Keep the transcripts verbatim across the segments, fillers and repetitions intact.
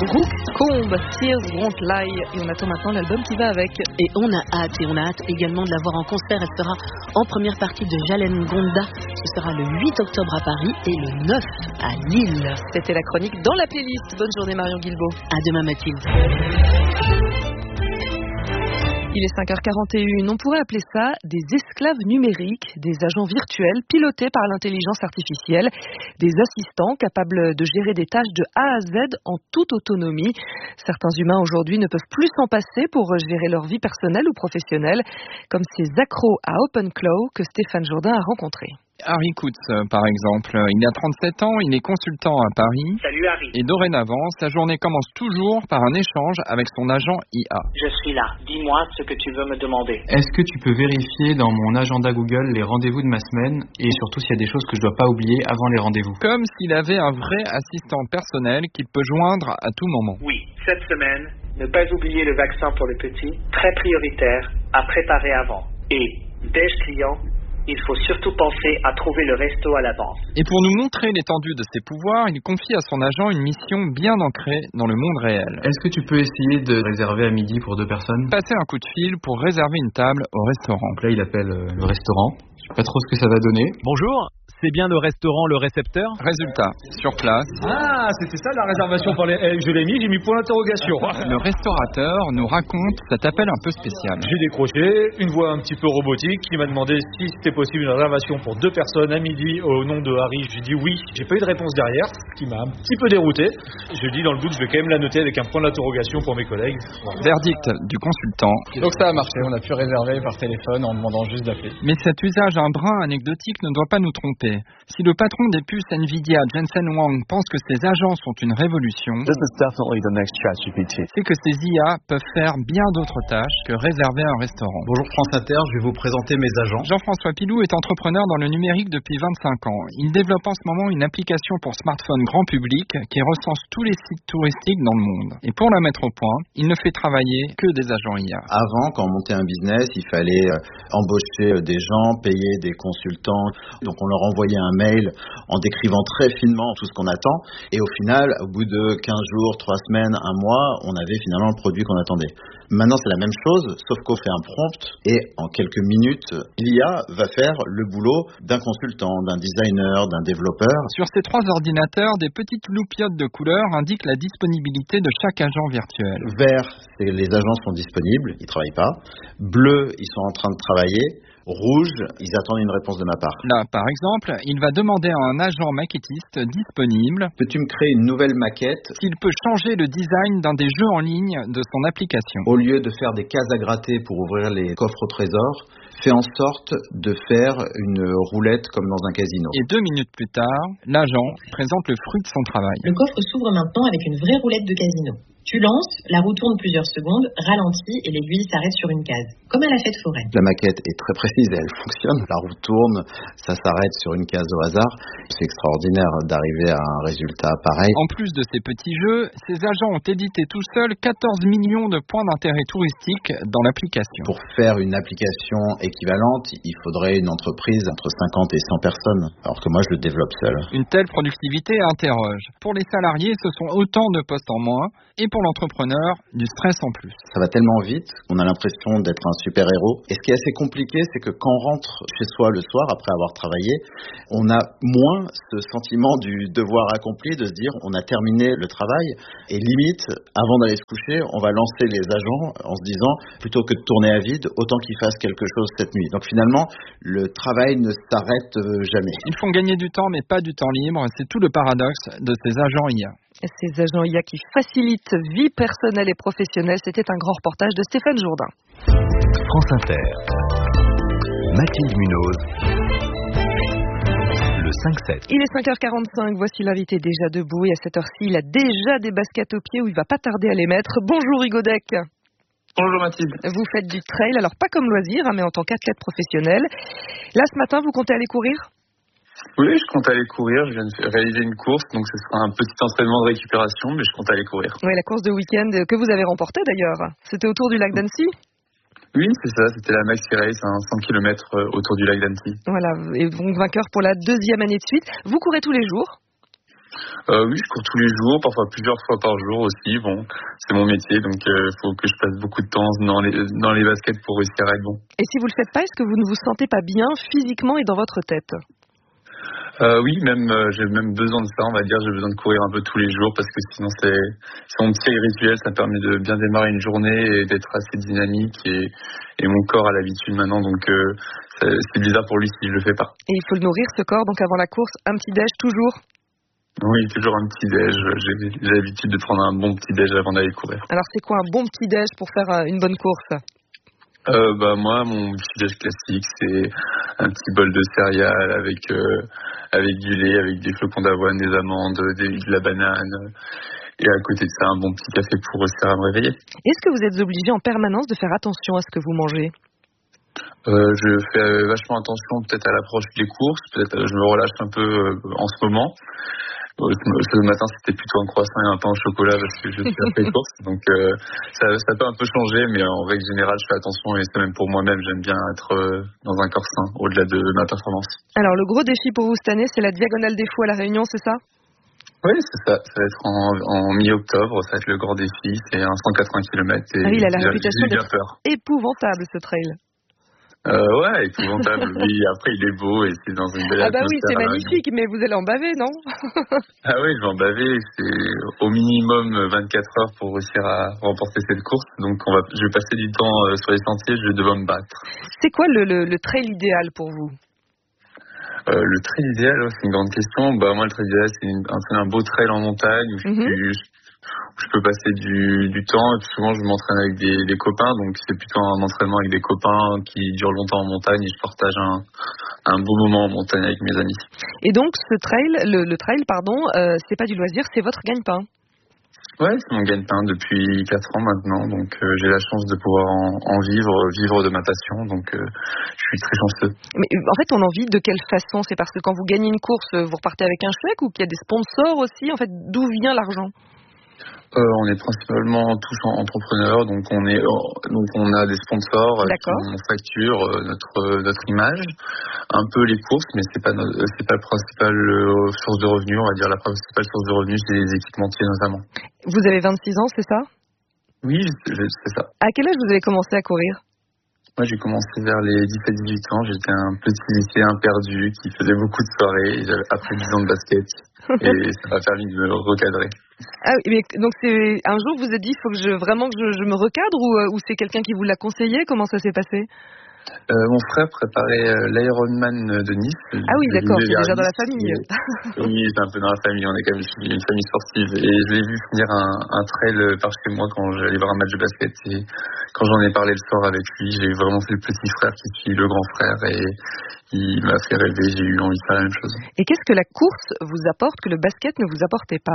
Brooke Combe, Tears Won't Lie, et on attend maintenant l'album qui va avec. Et on a hâte, et on a hâte également de la voir en concert. Elle sera en première partie de Jalen Gonda. Ce sera le huit octobre à Paris et le neuf à Lille. C'était la chronique dans la playlist. Bonne journée Marion Guilbault. À demain Mathilde. Il est cinq heures quarante et une. On pourrait appeler ça des esclaves numériques, des agents virtuels pilotés par l'intelligence artificielle, des assistants capables de gérer des tâches de A à Z en toute autonomie. Certains humains aujourd'hui ne peuvent plus s'en passer pour gérer leur vie personnelle ou professionnelle, comme ces accros à OpenClaw que Stéphane Jourdain a rencontrés. Harry Kutz, par exemple, il a trente-sept ans, il est consultant à Paris. Salut Harry. Et dorénavant, sa journée commence toujours par un échange avec son agent I A. Je suis là. Dis-moi ce que tu veux me demander. Est-ce que tu peux vérifier dans mon agenda Google les rendez-vous de ma semaine et surtout s'il y a des choses que je dois pas oublier avant les rendez-vous? Comme s'il avait un vrai assistant personnel qu'il peut joindre à tout moment. Oui, cette semaine, ne pas oublier le vaccin pour les petits, très prioritaire, à préparer avant. Et, déj client, il faut surtout penser à trouver le resto à l'avance. Et pour nous montrer l'étendue de ses pouvoirs, il confie à son agent une mission bien ancrée dans le monde réel. Est-ce que tu peux essayer de réserver à midi pour deux personnes? Passer un coup de fil pour réserver une table au restaurant. Donc là, il appelle euh, le restaurant. Je sais pas trop ce que ça va donner. Bonjour, c'est bien le restaurant Le Récepteur? Résultat, sur place. Ah, c'était ça la réservation pour les... Eh, je l'ai mis, j'ai mis point d'interrogation. Le restaurateur nous raconte cet appel un peu spécial. J'ai décroché, une voix un petit peu robotique qui m'a demandé si c'était possible une réservation pour deux personnes à midi au nom de Harry. J'ai dit oui. J'ai pas eu de réponse derrière, ce qui m'a un petit peu dérouté. Je dis dans le doute, je vais quand même la noter avec un point d'interrogation pour mes collègues. Voilà. Verdict du consultant. Donc ça a marché, on a pu réserver par téléphone en demandant juste d'appeler. Mais cet usage un brin anecdotique ne doit pas nous tromper. Si le patron des puces Nvidia, Jensen Huang, pense que ces agents sont une révolution, c'est que ces I A peuvent faire bien d'autres tâches que réserver un restaurant. Bonjour France Inter, je vais vous présenter mes agents. Jean-François Pilou est entrepreneur dans le numérique depuis vingt-cinq ans. Il développe en ce moment une application pour smartphone grand public qui recense tous les sites touristiques dans le monde. Et pour la mettre au point, il ne fait travailler que des agents I A. Avant, quand on montait un business, il fallait embaucher des gens, payer des consultants. Donc on leur envoyait un mail en décrivant très finement tout ce qu'on attend. Et au final, au bout de quinze jours, trois semaines, un mois, on avait finalement le produit qu'on attendait. Maintenant, c'est la même chose, sauf qu'on fait un prompt et en quelques minutes, l'I A va faire le boulot d'un consultant, d'un designer, d'un développeur. Sur ces trois ordinateurs, des petites loupiottes de couleurs indiquent la disponibilité de chaque agent virtuel. Vert, c'est les agents sont disponibles, ils ne travaillent pas. Bleu, ils sont en train de travailler. Rouge, ils attendent une réponse de ma part. Là, par exemple, il va demander à un agent maquettiste disponible. Peux-tu me créer une nouvelle maquette? S'il peut changer le design d'un des jeux en ligne de son application. Au lieu de faire des cases à gratter pour ouvrir les coffres au trésor, fais en sorte de faire une roulette comme dans un casino. Et deux minutes plus tard, l'agent présente le fruit de son travail. Le coffre s'ouvre maintenant avec une vraie roulette de casino. Tu lances, la roue tourne plusieurs secondes, ralentit et l'aiguille s'arrête sur une case, comme à la fête foraine. La maquette est très précise et elle fonctionne. La roue tourne, ça s'arrête sur une case au hasard. C'est extraordinaire d'arriver à un résultat pareil. En plus de ces petits jeux, ces agents ont édité tout seuls quatorze millions de points d'intérêt touristique dans l'application. Pour faire une application équivalente, il faudrait une entreprise entre cinquante et cent personnes, alors que moi je le développe seul. Une telle productivité interroge. Pour les salariés, ce sont autant de postes en moins. Et pour l'entrepreneur, du stress en plus. Ça va tellement vite qu'on a l'impression d'être un super-héros. Et ce qui est assez compliqué, c'est que quand on rentre chez soi le soir, après avoir travaillé, on a moins ce sentiment du devoir accompli, de se dire on a terminé le travail. Et limite, avant d'aller se coucher, on va lancer les agents en se disant, plutôt que de tourner à vide, autant qu'ils fassent quelque chose cette nuit. Donc finalement, le travail ne s'arrête jamais. Ils font gagner du temps, mais pas du temps libre. C'est tout le paradoxe de ces agents I A. Ces agents I A qui facilitent vie personnelle et professionnelle, c'était un grand reportage de Stéphane Jourdain. France Inter. Mathilde Munoz. Le cinq sept. Il est cinq heures quarante-cinq, voici l'invité déjà debout et à cette heure-ci, il a déjà des baskets aux pieds où il va pas tarder à les mettre. Bonjour Hugo Deck. Bonjour Mathilde. Vous faites du trail, alors pas comme loisir, hein, mais en tant qu'athlète professionnel. Là ce matin, vous comptez aller courir ? Oui, je compte aller courir. Je viens de réaliser une course, donc ce sera un petit entraînement de récupération, mais je compte aller courir. Oui, la course de week-end que vous avez remportée d'ailleurs. C'était autour du lac d'Annecy ? Oui, c'est ça. C'était la Maxi Race, un cent kilomètres autour du lac d'Annecy. Voilà, et donc vainqueur pour la deuxième année de suite. Vous courez tous les jours ? Euh, oui, je cours tous les jours, parfois plusieurs fois par jour aussi. Bon, c'est mon métier, donc il euh, faut que je passe beaucoup de temps dans les, dans les baskets pour réussir à être bon. Et si vous le faites pas, est-ce que vous ne vous sentez pas bien physiquement et dans votre tête ? Euh, oui, même euh, j'ai même besoin de ça, on va dire. J'ai besoin de courir un peu tous les jours parce que sinon c'est, c'est mon petit rituel. Ça permet de bien démarrer une journée et d'être assez dynamique et, et mon corps a l'habitude maintenant, donc euh, c'est, c'est bizarre pour lui si je le fais pas. Et il faut le nourrir ce corps, donc avant la course, un petit déj toujours ? Oui, toujours un petit déj. J'ai, j'ai l'habitude de prendre un bon petit déj avant d'aller courir. Alors c'est quoi un bon petit déj pour faire une bonne course ? Euh, bah moi, mon petit déj classique, c'est un petit bol de céréales avec euh, avec du lait, avec des flocons d'avoine, des amandes, des, de la banane, et à côté de ça, un bon petit café pour réussir à me réveiller. Est-ce que vous êtes obligé en permanence de faire attention à ce que vous mangez ? euh, Je fais vachement attention peut-être à l'approche des courses, peut-être je me relâche un peu euh, en ce moment. Ce matin, c'était plutôt un croissant et un pain au chocolat parce que je suis après course. Donc, euh, ça, ça peut un peu changer, mais en règle générale, je fais attention et c'est même pour moi-même, j'aime bien être euh, dans un corps sain, au-delà de ma performance. Alors, le gros défi pour vous cette année, c'est la Diagonale des Fous à La Réunion, c'est ça ? Oui, c'est ça. Ça va être en, en mi-octobre, ça va être le grand défi. C'est un cent quatre-vingts kilomètres. Et ah oui, il a la réputation d'être peur. Épouvantable, ce trail. Euh, ouais, épouvantable. Oui, après il est beau et c'est dans une belle atmosphère. Ah bah oui, c'est magnifique, mais vous allez en baver, non ? Ah oui, je vais en baver. C'est au minimum vingt-quatre heures pour réussir à remporter cette course. Donc on va, je vais passer du temps sur les sentiers, je vais devoir me battre. C'est quoi le, le, le trail idéal pour vous ? Euh, le trail idéal, c'est une grande question. Bah moi, le trail idéal, c'est une, un, un beau trail en montagne où mm-hmm. je, je, je peux passer du, du temps. Et puis souvent, je m'entraîne avec des, des copains, donc c'est plutôt un entraînement avec des copains qui dure longtemps en montagne et je partage un, un beau moment en montagne avec mes amis. Et donc, ce trail, le, le trail, pardon, euh, c'est pas du loisir, c'est votre gagne-pain. Ouais, c'est mon gagne-pain depuis quatre ans maintenant, donc euh, j'ai la chance de pouvoir en, en vivre, vivre de ma passion, donc euh, je suis très chanceux. Mais en fait, on en vit de quelle façon ? C'est parce que quand vous gagnez une course, vous repartez avec un chèque ou qu'il y a des sponsors aussi ? En fait, d'où vient l'argent ? Euh, on est principalement tous entrepreneurs, donc on est donc on a des sponsors qui on facture notre notre image, un peu les courses, mais c'est pas c'est pas la principale source de revenus. On va dire la principale source de revenus, c'est les équipementiers notamment. Vous avez vingt-six ans, c'est ça ? Oui, c'est ça. À quel âge vous avez commencé à courir ? Moi, j'ai commencé vers les dix-sept dix-huit ans. J'étais un petit lycéen perdu qui faisait beaucoup de soirées. J'avais après dix ans de basket et ça m'a permis de me recadrer. Ah oui, mais donc c'est un jour vous vous êtes dit, il faut que je vraiment que je, je me recadre ou, ou c'est quelqu'un qui vous l'a conseillé ? Comment ça s'est passé ? Euh, mon frère préparait euh, l'Ironman de Nice. Ah oui, d'accord, c'est déjà dans la famille. Et, oui, c'est un peu dans la famille. On est quand même une famille sportive. Et je l'ai vu finir un, un trail par chez moi quand j'allais voir un match de basket. Et quand j'en ai parlé le soir avec lui, j'ai vraiment fait le petit frère qui suit le grand frère. Et il m'a fait rêver. J'ai eu envie de faire la même chose. Et qu'est-ce que la course vous apporte que le basket ne vous apportait pas ?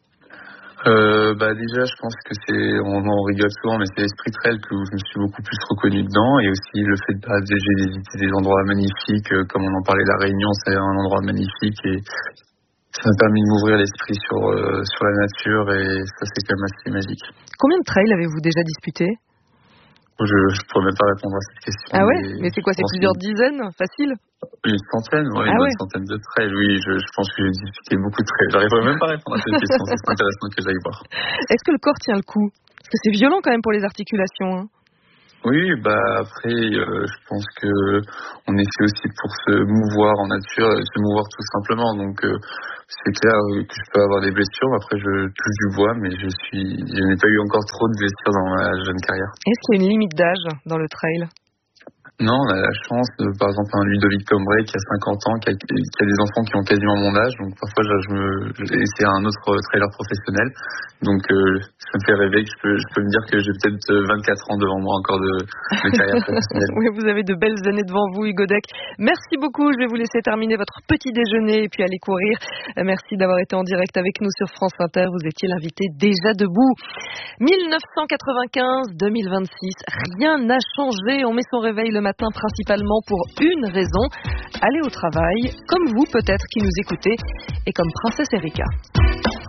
Euh, bah déjà je pense que c'est, on en rigole souvent, mais c'est l'esprit trail que je me suis beaucoup plus reconnu dedans, et aussi le fait de bah, j'ai visité des endroits magnifiques, euh, comme on en parlait, la Réunion c'est un endroit magnifique et ça m'a permis de m'ouvrir l'esprit sur euh, sur la nature et ça c'est quand même assez magique. Combien de trails avez-vous déjà disputé ? Je ne pourrais même pas répondre à cette question. Ah ouais ? Mais, mais c'est quoi, c'est plusieurs que... dizaines ? Facile ? Une centaine, ouais, ah une ouais. centaine de trails, oui, je, je pense que j'ai discuté beaucoup de trails. J'arriverai même pas à répondre à cette question, c'est intéressant que j'aille voir. Est-ce que le corps tient le coup ? Parce que c'est violent quand même pour les articulations. Hein. Oui, bah après, euh, je pense que on est fait aussi pour se mouvoir en nature, se mouvoir tout simplement. Donc euh, c'est clair que je peux avoir des blessures. Après, je touche du bois, mais je suis, je n'ai pas eu encore trop de blessures dans ma jeune carrière. Est-ce qu'il y a une limite d'âge dans le trail ? Non, on a la chance, de, par exemple, un Ludovic Combré qui a cinquante ans, qui a, qui a des enfants qui ont quasiment mon âge, donc parfois je, je me, et c'est un autre trailer professionnel, donc euh, ça me fait rêver que je peux, je peux me dire que j'ai peut-être vingt-quatre ans devant moi encore de, de carrière professionnelle. Oui, vous avez de belles années devant vous, Hugo Deck. Merci beaucoup, je vais vous laisser terminer votre petit déjeuner et puis aller courir. Merci d'avoir été en direct avec nous sur France Inter, vous étiez l'invité déjà debout. dix-neuf cent quatre-vingt-quinze deux mille vingt-six, rien n'a changé, on met son réveil le matin principalement pour une raison, aller au travail, comme vous peut-être qui nous écoutez, et comme Princesse Erika.